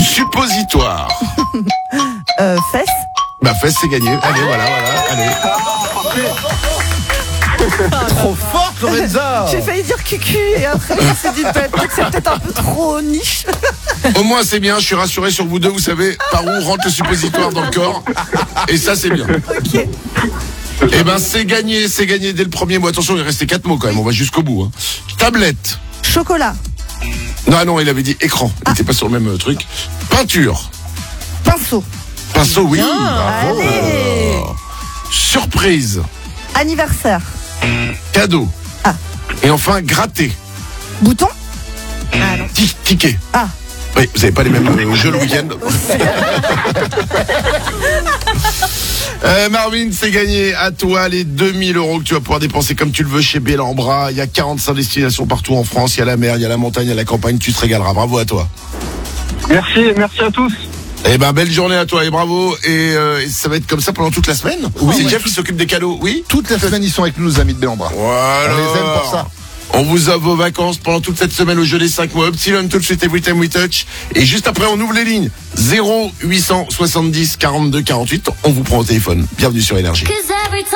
Suppositoire. Fesses. Bah, fesse, c'est gagné. Allez, voilà, allez. Trop forte, Lorenza. J'ai failli dire cucu et après je me suis dit peut-être que c'est peut-être un peu trop niche. Au moins, c'est bien, je suis rassuré sur vous deux, vous savez par où rentre le suppositoire dans le corps. Et ça, c'est bien. Ok. Eh ben, c'est gagné dès le premier mot. Attention, il restait 4 mots quand même, on va jusqu'au bout. Tablette. Chocolat. Non, il avait dit écran. Il n'était pas sur le même truc. Peinture. Pinceau. Pinceau, oui. Bravo. Allez. Surprise. Anniversaire. Cadeau. Ah. Et enfin, gratter. Bouton. Ah non. Ticket. Ah. Oui, vous n'avez pas les mêmes jeux le week-end. Marvin, c'est gagné. À toi les 2000 € que tu vas pouvoir dépenser comme tu le veux chez Bellambra. Il y a 45 destinations partout en France. Il y a la mer, il y a la montagne, il y a la campagne. Tu te régaleras. Bravo à toi. Merci à tous. Eh ben, belle journée à toi et bravo. Et ça va être comme ça pendant toute la semaine. Oui. C'est Jeff qui s'occupe des cadeaux. Oui. Toute la semaine, ils sont avec nous, nos amis de Bellambra. Voilà. On les aime pour ça. On vous offre vos vacances pendant toute cette semaine au jeu des 5 mois. Upsilon tout de suite, Every Time We Touch. Et juste après, on ouvre les lignes. 0870 42 48. On vous prend au téléphone. Bienvenue sur Énergie.